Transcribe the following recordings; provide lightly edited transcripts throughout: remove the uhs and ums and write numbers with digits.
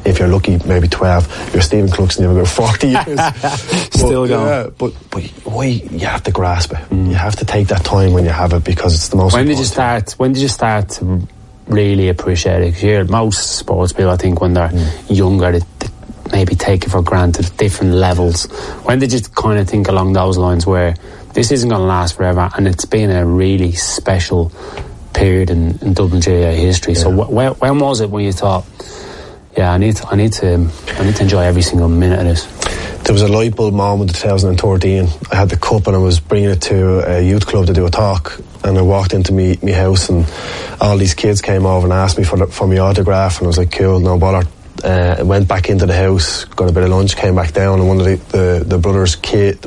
if you're lucky, maybe 12. You're Stephen Cluxton, you've got 40 years. Still going. Yeah, but why, you have to grasp it. You have to take that time when you have it, because it's the most When important. did you start to really appreciate it? Because most sports people, I think, when they're younger, they maybe take it for granted at different levels. When did you kind of think along those lines, where this isn't going to last forever, and it's been a really special period in WGA history? Yeah. So when was it when you thought, yeah, I need to enjoy every single minute of this? There was a light bulb moment in 2013. I had the cup and I was bringing it to a youth club to do a talk, and I walked into me house and all these kids came over and asked me for my autograph, and I was like, cool, no bother. I went back into the house, got a bit of lunch, came back down, and one of the brothers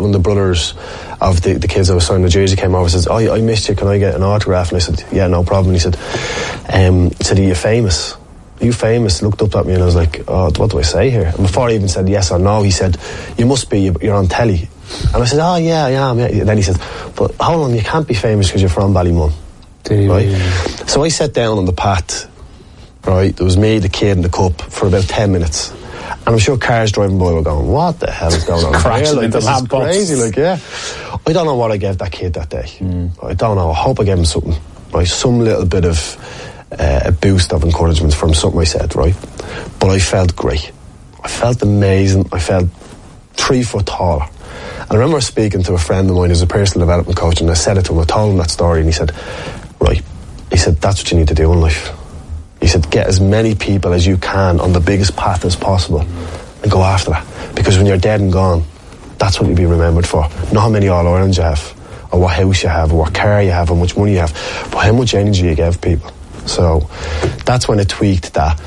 of the kids I was signing the jersey came over and says, oh, I missed you, can I get an autograph? And I said, yeah, no problem. And he said, are you famous? Are you famous? Looked up at me and I was like, oh, what do I say here? And before I even said yes or no, he said, you must be, you're on telly. And I said, oh yeah, I am. And then he said, but hold on, you can't be famous because you're from Ballymun. Right? So I sat down on the path, right? There was me, the kid and the cup for about 10 minutes. And I'm sure cars driving by were going, what the hell is going on here? Like, this is crazy, like, yeah. I don't know what I gave that kid that day. I don't know. I hope I gave him something, right? Some little bit of a boost of encouragement from something I said, right? But I felt great. I felt amazing. I felt 3 foot taller. And I remember speaking to a friend of mine who's a personal development coach, and I said it to him, I told him that story, and he said, right, he said, that's what you need to do in life. He said, get as many people as you can on the biggest path as possible and go after that. Because when you're dead and gone, that's what you'll be remembered for. Not how many All-Irelands you have, or what house you have, or what car you have, how much money you have, but how much energy you give people. So that's when it tweaked that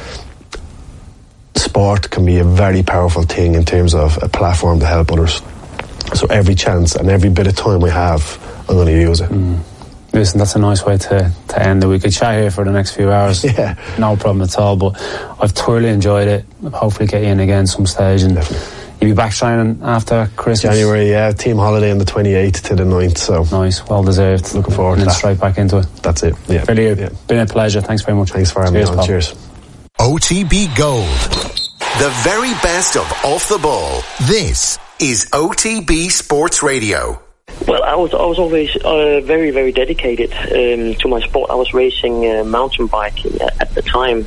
sport can be a very powerful thing in terms of a platform to help others. So every chance and every bit of time we have, I'm going to use it. Listen, that's a nice way to end it. We could chat here for the next few hours. Yeah. No problem at all, but I've thoroughly enjoyed it. Hopefully get you in again some stage, and you'll be back training after Christmas. January, yeah. Team holiday on the 28th to the 9th. So nice, well deserved. Looking forward to that. And then straight back into it. That's it. Yeah. Really, yeah. Been a pleasure. Thanks very much. Thanks for having me on. Cheers. OTB Gold. The very best of Off the Ball. This is OTB Sports Radio. Well, I was always very, very dedicated to my sport. I was racing mountain biking at the time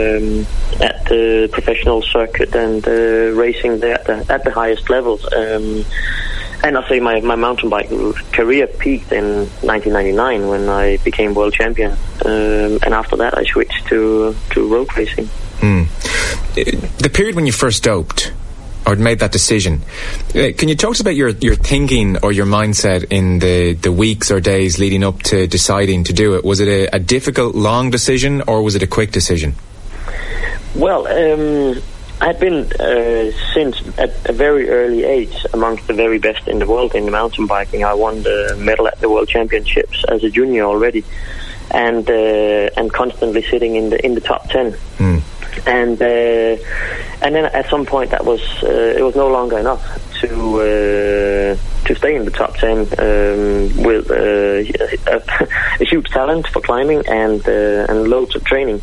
at the professional circuit, and racing there at the highest levels. And I'll say my mountain bike career peaked in 1999 when I became world champion. And after that, I switched to road racing. The period when you first doped, or made that decision, can you talk to us about your thinking or your mindset in the weeks or days leading up to deciding to do it? Was it a difficult, long decision, or was it a quick decision? Well, I had been since at a very early age amongst the very best in the world in the mountain biking. I won the medal at the World Championships as a junior already, and constantly sitting in the top 10. And then at some point that was it was no longer enough to stay in the top 10 with a huge talent for climbing and loads of training.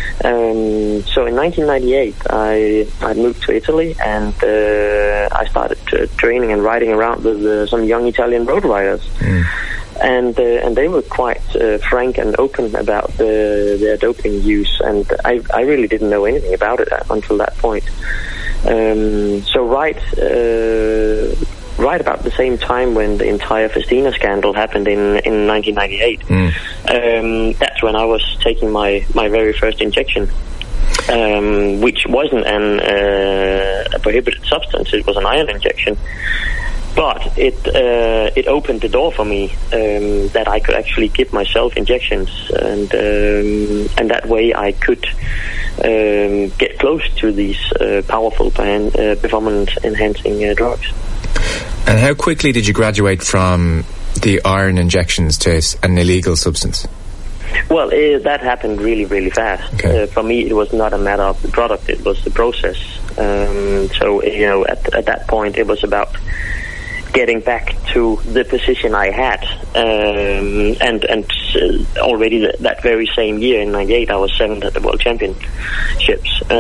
So in 1998 I moved to Italy, and I started training and riding around with some young Italian road riders. And they were quite frank and open about their doping use, and I really didn't know anything about it until that point. So right about the same time when the entire Festina scandal happened in 1998, that's when I was taking my very first injection, which wasn't a prohibited substance. It was an iron injection. But it opened the door for me that I could actually give myself injections, and that way I could get close to these powerful performance-enhancing drugs. And how quickly did you graduate from the iron injections to an illegal substance? Well, that happened really, really fast. Okay. For me, it was not a matter of the product; it was the process. So at that point, it was about getting back to the position I had, and already that very same year in '98, I was 7th at the World Championships.